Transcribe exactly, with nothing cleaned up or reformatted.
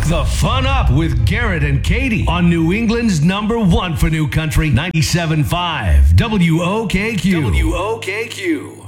the fun up with Garrett and Katie on New England's number one for new country, ninety-seven point five W O K Q. W O K Q.